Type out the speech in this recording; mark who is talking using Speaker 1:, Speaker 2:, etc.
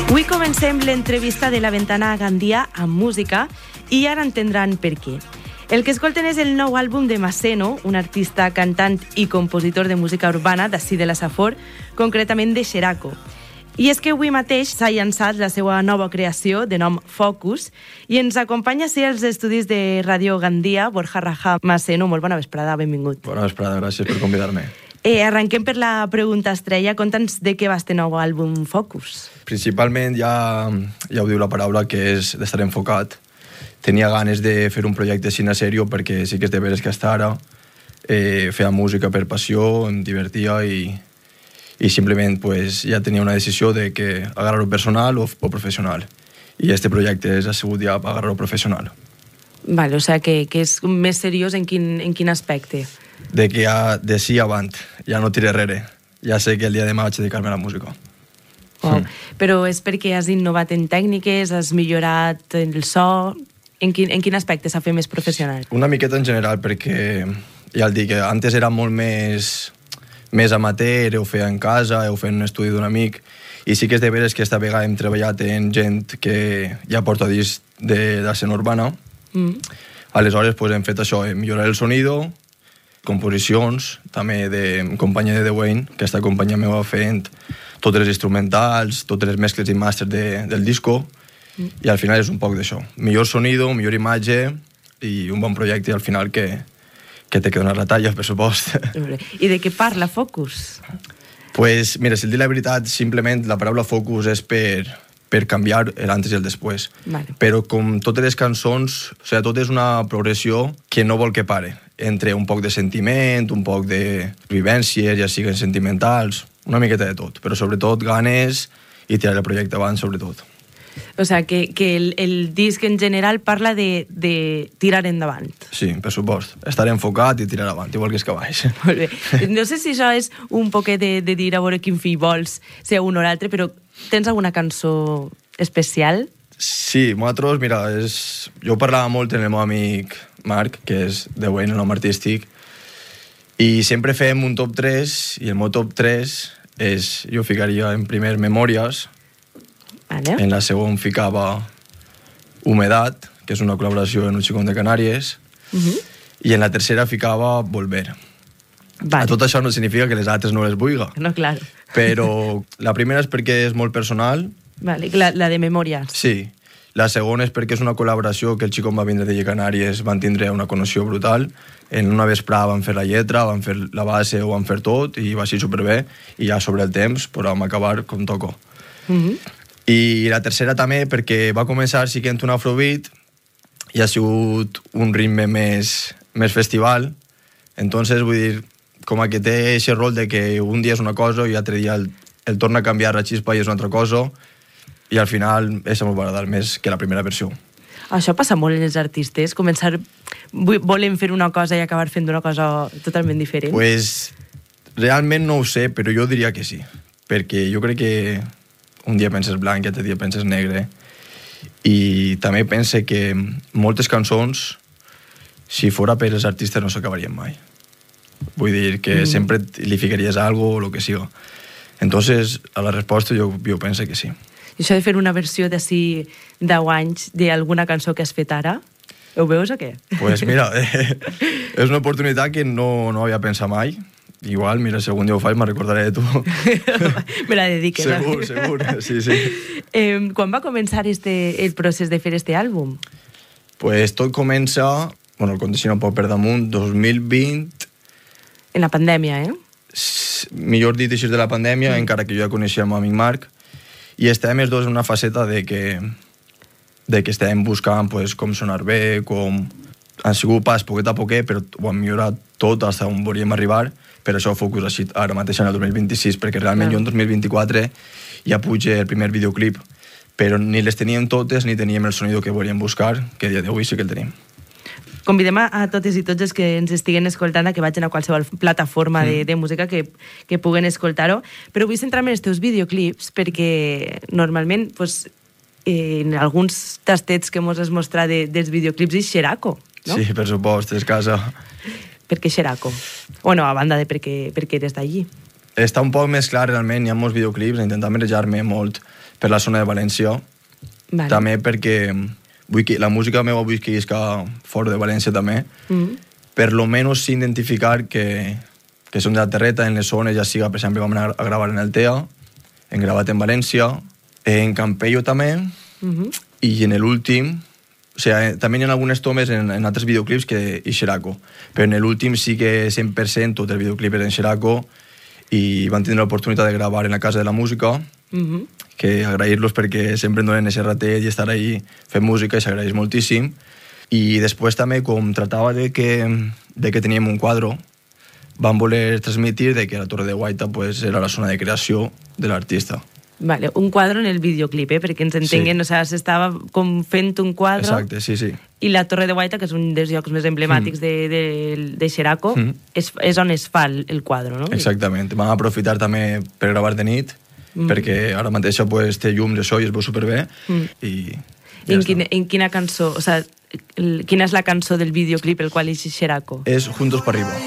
Speaker 1: Avui comencem l'entrevista de la Ventana a Gandia amb música i ara entendran per què. El que escolten és el nou àlbum de Maceno, un artista, cantant i compositor de música urbana d'ací de la Safor, concretament de Xeraco. I és que avui mateix s'ha llançat la seva nova creació, de nom Focus, i ens acompanya així als estudis de Ràdio Gandia, Borja Raja Maceno. Molt bona vesprada, benvingut.
Speaker 2: Bona vesprada, gràcies per convidar-me.
Speaker 1: Arrenquem per la pregunta estrella. Conta'ns de què va este nou àlbum Focus.
Speaker 2: Principalment, ja ho diu la paraula, que és d'estar enfocat. Tenia ganes de fer un projecte cine serio perquè sí que és de veres que hasta ara feia música per passió, em divertia i simplement pues, ja tenia una decisió de que agarrar-ho personal o professional. I este projecte ha sigut ja agarrar-ho professional.
Speaker 1: Vale, o sea que és més seriós en quin aspecte?
Speaker 2: De que de sí avant, ja no tiré rere. Ja sé que el dia de demà vaig dedicar-me a la música.
Speaker 1: Oh, però és perquè has innovat en tècniques, has millorat el so... En quin aspecte s'ha fet més professional?
Speaker 2: Una miqueta en general, perquè ja el dic, antes era molt més amateur, ho feia en casa, ho feia en un estudi d'un amic, i sí que és de veres que esta vegada hem treballat en gent que ja porta disc de l'escena urbana. Aleshores pues, hem fet això, millorar el sonido, composicions, també de companyia de The Wayne, que aquesta companyia meva fent totes les instrumentals, totes les mescles i màsters del disco, i al final és un poc d'això. Millor sonido, millor imatge i un bon projecte al final que té que donar la talla, per supost.
Speaker 1: I de què parla Focus?
Speaker 2: Pues, mira, si el dir la veritat, simplement la paraula Focus és per canviar l'antes i el després.
Speaker 1: Vale.
Speaker 2: Però com totes les cançons, o sigui, tot és una progressió que no vol que pare. Entre un poc de sentiment, un poc de vivències, ja siguen sentimentals, una miqueta de tot. Però sobretot ganes i tirar el projecte avant, sobretot.
Speaker 1: O sea, que el disc en general parla de tirar endavant.
Speaker 2: Sí, per supost. Estar enfocat i tirar avant, igual que els cavalls.
Speaker 1: Molt bé. No sé si això és un poquet de dir a veure quin fill vols ser un o l'altre, però tens alguna cançó especial?
Speaker 2: Sí, nosaltres, mira, jo parlava molt amb el meu amic Marc, que és The Wayne, el nom artístic, i sempre fem un top 3, i el meu top 3 és, jo ficaria en primer Memòries,
Speaker 1: vale.
Speaker 2: En la segona ficava Humedad, que és una col·laboració en un xicón de Canàries, i en la tercera ficava Volver.
Speaker 1: Vale.
Speaker 2: Tot això no significa que les altres no les vulga.
Speaker 1: No, claro.
Speaker 2: Però la primera és perquè és molt personal.
Speaker 1: Vale, la de Memòries.
Speaker 2: Sí. La segona és perquè és una col·laboració que el xicón va vindre de Canàries, van tindre una connexió brutal. En una vesprada van fer la lletra, van fer la base, ho van fer tot, i va ser superbé. I ja sobre el temps podem acabar com toco. I la tercera també perquè va començar siguent un afrobeat i ha sigut un ritme més festival. Entonces, vull dir, com que té aquest rol de que un dia és una cosa i l'altre dia el torna a canviar la xispa i és una altra cosa, i al final això m'ho va agradar més que la primera versió.
Speaker 1: Això passa molt en els artistes, començar volen fer una cosa i acabar fent una cosa totalment diferent.
Speaker 2: Pues, realment no ho sé, però jo diria que sí, perquè jo crec que un dia penses blanc i altre dia penses negre, i també pense que moltes cançons, si fora per els artistes, no s'acabarien mai. Vull dir que sempre li ficaries algo o el que siga. Entonces, a la resposta jo penso que sí.
Speaker 1: I això de fer una versió d'ací 10 anys d'alguna cançó que has fet ara, ho veus o què?
Speaker 2: Pues mira, és una oportunitat que no havia pensat mai. Igual, mira, si algun dia ho faig, me'n recordaré de tu.
Speaker 1: Me la dediques.
Speaker 2: Segur, sí.
Speaker 1: Quan va començar el procés de fer este àlbum?
Speaker 2: Pues tot comença, bueno, el condicionar un poc per damunt, 2020...
Speaker 1: En la pandèmia,
Speaker 2: Millor dit, així de la pandèmia, encara que jo ja coneixia el meu amic Marc, i estàvem els dos en una faceta de que estàvem buscant pues, com sonar bé, com... Han sigut pas poquet a poquet, però ho han millorat tot fins on volíem arribar. Per això Focus ha sigut ara mateix en el 2026, perquè realment jo en 2024 ja puig el primer videoclip, però ni les teníem totes ni teníem el sonido que volíem buscar, que a dia d'avui sí que el tenim.
Speaker 1: Convidem a totes i tots els que ens estiguen escoltant a que vagin a qualsevol plataforma de música que puguen escoltar-ho, però vull centrar-me en els teus videoclips perquè normalment pues, en alguns tastets que mos has mostrat dels videoclips és Xeraco, no?
Speaker 2: Sí, per supost, és casa.
Speaker 1: Per què Xeraco? Bueno, a banda de perquè eres d'allí.
Speaker 2: Està un poc més clar realment, hi ha molts videoclips, intentant manejar-me molt per la zona de València.
Speaker 1: Vale.
Speaker 2: També perquè la música meva vull que isca fora de València també, per lo menos identificar que som de la terreta en les zones, ja siga, per exemple, vam anar a gravar en el TEA, hem gravat en València, en Campello també, i en l'últim, o sigui, també hi ha algunes tomes en altres videoclips que i Xeraco, però en l'últim sí que 100% tot el videoclip era en Xeraco i van tindre l'oportunitat de gravar en la Casa de la Música, que agrair-los perquè sempre em donen ese ratet i estar ahí fent música i s'agraeix moltíssim. I després també, com tractava de que teníem un quadre, van voler transmitir de que la Torre de Guaita pues, era la zona de creació de l'artista.
Speaker 1: Vale, un quadre en el videoclip, perquè ens entenguin, sí. O sigui, s'estava com fent un quadre.
Speaker 2: Exacte, sí, sí.
Speaker 1: I la Torre de Guaita, que és un dels llocs més emblemàtics de Xeraco, és on es fa el quadre, no?
Speaker 2: Exactament. Vam aprofitar també per gravar de nit, perquè ara mateix pues, té llum de so i es veu superbé. I
Speaker 1: en quina cançó, o sigui, quina és la cançó del videoclip el qual és Xeraco?
Speaker 2: És Juntos para Arriba.